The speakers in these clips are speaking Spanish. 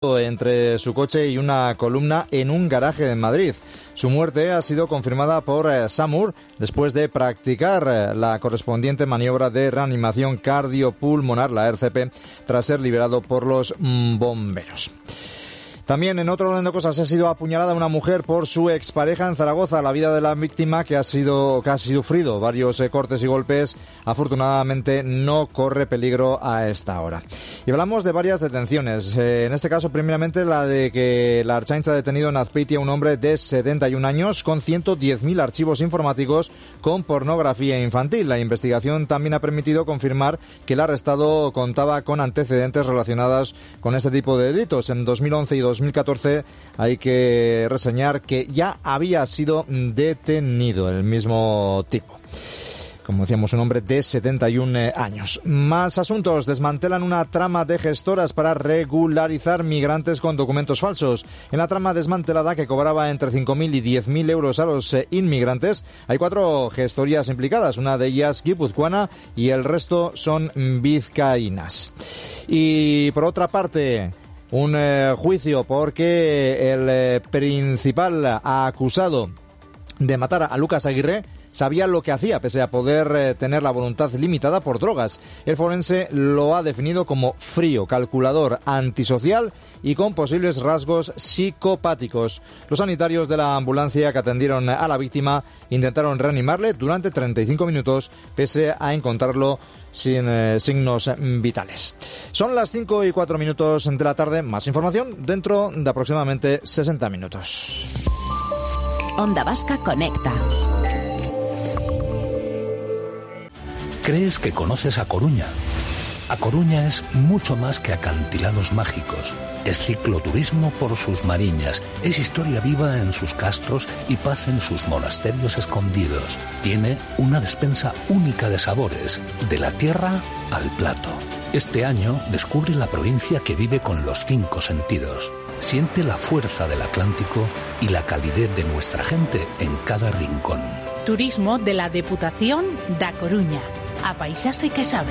entre su coche y una columna en un garaje de Madrid. Su muerte ha sido confirmada por SAMUR después de practicar la correspondiente maniobra de reanimación cardiopulmonar, la RCP, tras ser liberado por los bomberos. También, en otro orden de cosas, ha sido apuñalada una mujer por su expareja en Zaragoza. La vida de la víctima, que ha sufrido varios cortes y golpes, afortunadamente no corre peligro a esta hora. Y hablamos de varias detenciones. En este caso, primeramente, la de que la Ertzaintza ha detenido en Azpeitia a un hombre de 71 años con 110.000 archivos informáticos con pornografía infantil. La investigación también ha permitido confirmar que el arrestado contaba con antecedentes relacionados con este tipo de delitos. En 2011 y 2014 hay que reseñar que ya había sido detenido el mismo tipo. Como decíamos, un hombre de 71 años. Más asuntos. Desmantelan una trama de gestoras para regularizar migrantes con documentos falsos. En la trama desmantelada, que cobraba entre 5.000 y 10.000 euros a los inmigrantes, hay 4 gestorías implicadas. Una de ellas guipuzcoana y el resto son vizcaínas. Y por otra parte, un juicio porque el principal acusado de matar a Lucas Aguirre sabía lo que hacía, pese a poder tener la voluntad limitada por drogas. El forense lo ha definido como frío, calculador, antisocial y con posibles rasgos psicopáticos. Los sanitarios de la ambulancia que atendieron a la víctima intentaron reanimarle durante 35 minutos, pese a encontrarlo sin signos vitales. Son las 5:04 de la tarde. Más información dentro de aproximadamente 60 minutos. Onda Vasca Conecta. ¿Crees que conoces A Coruña? A Coruña es mucho más que acantilados mágicos. Es cicloturismo por sus mariñas, es historia viva en sus castros y paz en sus monasterios escondidos. Tiene una despensa única de sabores, de la tierra al plato. Este año descubre la provincia que vive con los 5 sentidos. Siente la fuerza del Atlántico y la calidez de nuestra gente en cada rincón. Turismo de la Deputación da Coruña. A paisarse que sabe.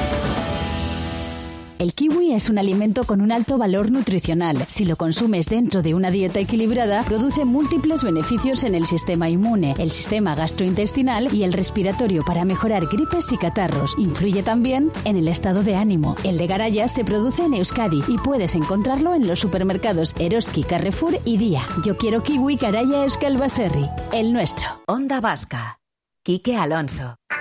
El kiwi es un alimento con un alto valor nutricional. Si lo consumes dentro de una dieta equilibrada, produce múltiples beneficios en el sistema inmune, el sistema gastrointestinal y el respiratorio para mejorar gripes y catarros. Influye también en el estado de ánimo. El de Garaya se produce en Euskadi y puedes encontrarlo en los supermercados Eroski, Carrefour y Día. Yo quiero kiwi Garaya Euskal Baserri, el nuestro. Onda Vasca. Quique Alonso.